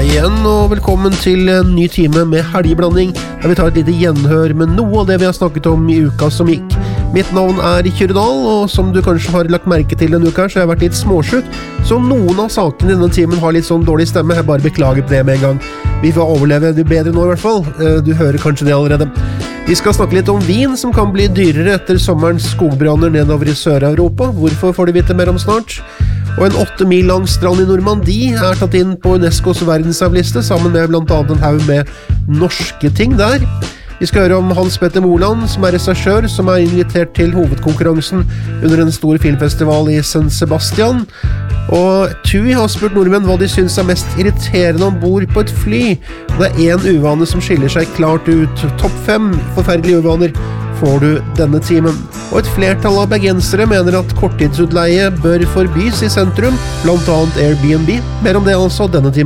Hei igjen, og velkommen til en ny time med helgeblanding, der vi tar et lite gjenhør med noe av det vi har snakket om i uka som gikk. Mitt navn er Kyrredal, og som du kanskje har lagt merke til denne uka, så har jeg vært litt småsjuk, så noen av sakene i denne timen har litt sånn dårlig stemme. Jeg bare beklager på det med en gang. Vi får overleve det bedre nå i hvert fall. Du hører kanskje det allerede. Vi skal snakke litt om vin, som kan bli dyrere etter sommerens skogbranner nedover i Sør-Europa. Hvorfor får du vite mer om snart? Og en 8 mil lang strand i Normandie er tatt inn på UNESCOs verdensarvliste, sammen med blant annet en haug med norske ting der. Vi skal høre om Hans Petter Moland, som er regissør, som er invitert til hovedkonkurransen under en stor filmfestival i San Sebastian. Og TUI har spurt nordmenn hva de synes er mest irriterende ombord på et fly. Det er en uvane som skiller seg klart ut. Topp 5 forferdelige uvaner får du denne timen. Og et flertall av bergensere mener at korttidsutleie bør forbys i sentrum, blant annet Airbnb. Mer om det altså denne timen.